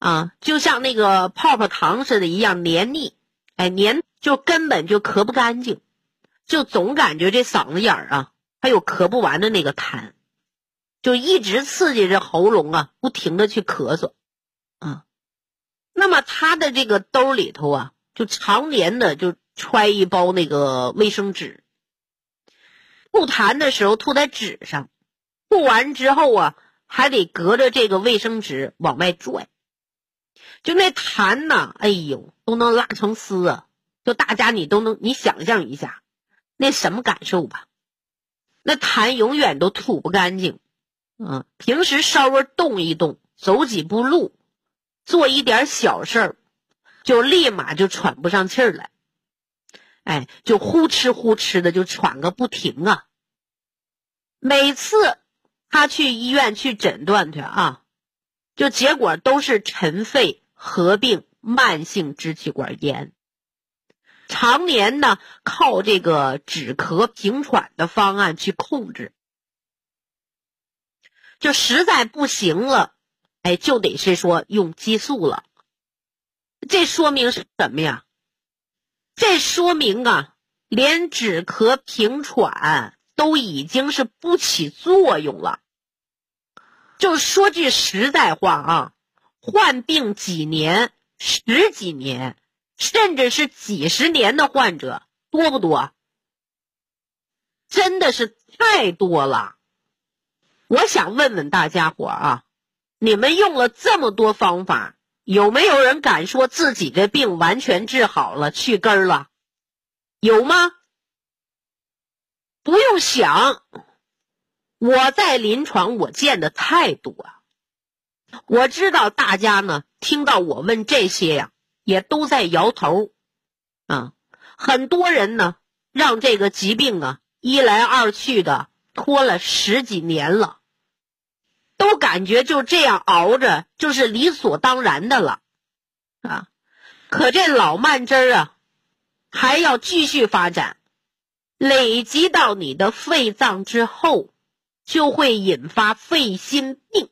啊，就像那个泡泡糖似的一样黏腻，黏就根本就咳不干净，就总感觉这嗓子眼儿啊还有咳不完的那个痰，就一直刺激着喉咙啊，不停的去咳嗽啊。那么他的这个兜里头啊，就常年的就揣一包那个卫生纸，吐痰的时候吐在纸上，吐完之后啊，还得隔着这个卫生纸往外拽，就那痰呐，哎呦，都能拉成丝啊！就大家你想象一下，那什么感受吧？那痰永远都吐不干净，平时稍微动一动，走几步路，做一点小事儿，就立马就喘不上气儿来，就呼哧呼哧的就喘个不停啊！每次他去医院去诊断去啊，就结果都是尘肺合并慢性支气管炎，常年呢靠这个止咳平喘的方案去控制，就实在不行了，就得是说用激素了。这说明是什么呀？这说明啊，连止咳平喘都已经是不起作用了。就说句实在话啊，患病几年、十几年，甚至是几十年的患者多不多？真的是太多了。我想问问大家伙啊，你们用了这么多方法，有没有人敢说自己的病完全治好了，去根儿了？有吗？不用想，我在临床我见的太多，我知道大家呢听到我问这些呀，也都在摇头啊。很多人呢让这个疾病啊一来二去的拖了十几年了，都感觉就这样熬着就是理所当然的了啊。可这老慢支儿啊还要继续发展，累积到你的肺脏之后，就会引发肺心病。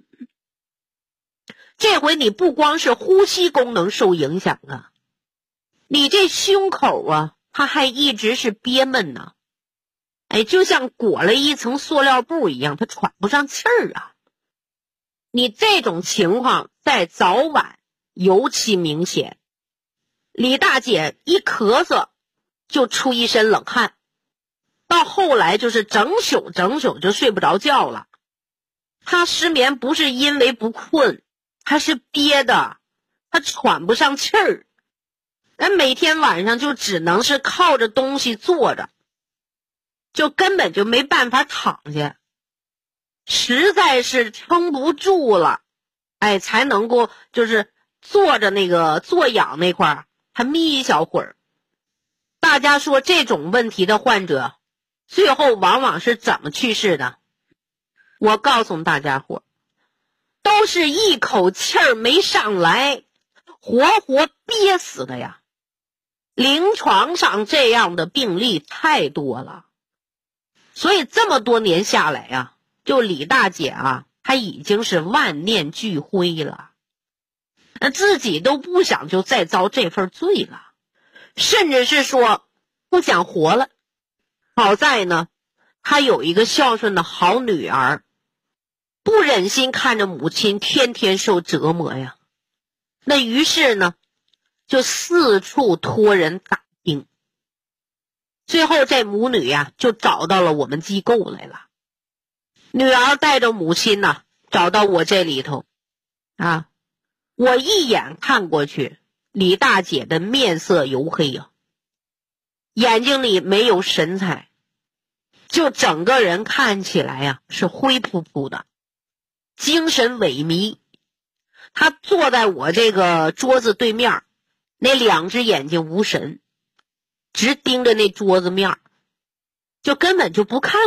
这回你不光是呼吸功能受影响啊，你这胸口啊它还一直是憋闷呢，就像裹了一层塑料布一样，它喘不上气儿啊。你这种情况在早晚尤其明显，李大姐一咳嗽就出一身冷汗，到后来就是整宿就睡不着觉了。她失眠不是因为不困，她是憋的，她喘不上气儿，每天晚上就只能是靠着东西坐着，就根本就没办法躺下，实在是撑不住了，才能够就是坐着那个坐仰那块儿还眯一小会儿。大家说这种问题的患者最后往往是怎么去世的？我告诉大家伙，都是一口气儿没上来，活活憋死的呀。临床上这样的病例太多了，所以这么多年下来啊，就李大姐啊，她已经是万念俱灰了，自己都不想就再遭这份罪了，甚至是说不想活了。好在呢，她有一个孝顺的好女儿，不忍心看着母亲天天受折磨呀，那于是呢就四处托人打听，最后这母女呀就找到了我们机构来了。女儿带着母亲呢找到我这里头啊，我一眼看过去，李大姐的面色黝黑呀，眼睛里没有神采，就整个人看起来呀是灰扑扑的，精神萎靡。她坐在我这个桌子对面，那两只眼睛无神，直盯着那桌子面，就根本就不看